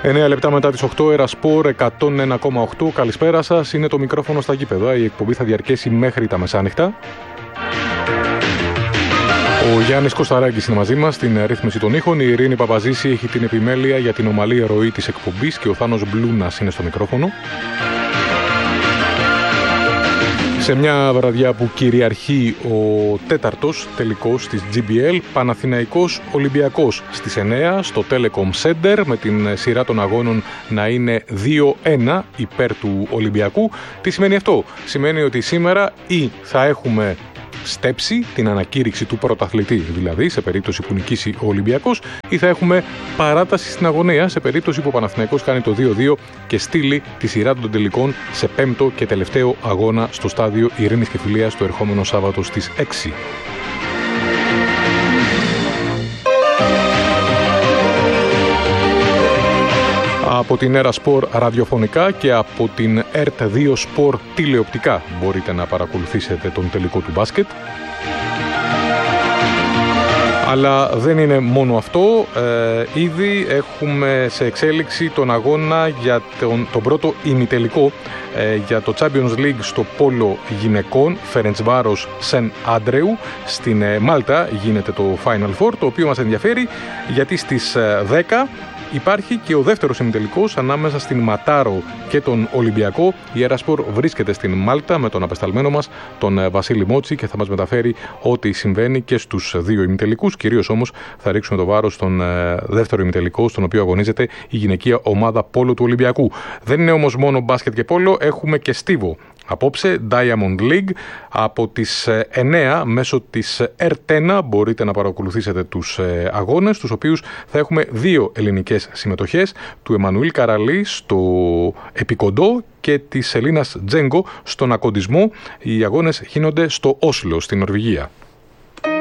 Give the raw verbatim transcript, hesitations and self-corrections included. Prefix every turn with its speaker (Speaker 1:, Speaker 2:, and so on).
Speaker 1: εννέα λεπτά μετά τις οκτώ, Ερασπορ εκατόν ένα κόμμα οκτώ. Καλησπέρα σας, είναι το μικρόφωνο στα γήπεδα. Η εκπομπή θα διαρκέσει μέχρι τα μεσάνυχτα. Ο Γιάννης Κωσταράκης είναι μαζί μας στην ρύθμιση των ήχων. Η Ειρήνη Παπαζήση έχει την επιμέλεια για την ομαλή ροή της εκπομπής και ο Θάνος Μπλούνας είναι στο μικρόφωνο. Σε μια βραδιά που κυριαρχεί ο τέταρτος τελικός της τζι μπι ελ, Παναθηναϊκός Ολυμπιακός στις εννέα στο Telecom Center, με την σειρά των αγώνων να είναι δύο ένα υπέρ του Ολυμπιακού. Τι σημαίνει αυτό? Σημαίνει ότι σήμερα ή θα έχουμε στέψη, την ανακήρυξη του πρωταθλητή δηλαδή, σε περίπτωση που νικήσει ο Ολυμπιακός, ή θα έχουμε παράταση στην αγωνία σε περίπτωση που ο Παναθηναϊκός κάνει το δύο δύο και στείλει τη σειρά των τελικών σε πέμπτο και τελευταίο αγώνα στο στάδιο Ειρήνης και Φιλίας το ερχόμενο Σάββατο στις έξι. Από την Ερασπορ ραδιοφωνικά και από την ΕΡΤ δύο Σπορ τηλεοπτικά μπορείτε να παρακολουθήσετε τον τελικό του μπάσκετ. Αλλά δεν είναι μόνο αυτό. Ε, ήδη έχουμε σε εξέλιξη τον αγώνα για τον, τον πρώτο ημιτελικό ε, για το Champions League στο πόλο γυναικών, Φερεντσβάρος Σεν Άντρεου. Στην ε, Μάλτα γίνεται το Final Four, το οποίο μας ενδιαφέρει γιατί στις ε, δέκα υπάρχει και ο δεύτερος ημιτελικός ανάμεσα στην Ματάρο και τον Ολυμπιακό. Η Ερασπορ βρίσκεται στην Μάλτα με τον απεσταλμένο μας, τον Βασίλη Μότση, και θα μας μεταφέρει ό,τι συμβαίνει και στους δύο ημιτελικούς. Κυρίως όμως θα ρίξουμε το βάρος στον δεύτερο ημιτελικό, στον οποίο αγωνίζεται η γυναικεία ομάδα πόλο του Ολυμπιακού. Δεν είναι όμως μόνο μπάσκετ και πόλο, έχουμε και στίβο. Απόψε, Diamond League, από τις εννέα μέσω της ΕΡΤ ένα μπορείτε να παρακολουθήσετε τους αγώνες, τους οποίους θα έχουμε δύο ελληνικές συμμετοχές, του Εμμανουήλ Καραλή στο επικοντό και της Ελίνας Τζέγκο στον ακοντισμό. Οι αγώνες γίνονται στο Όσλο, στην Νορβηγία.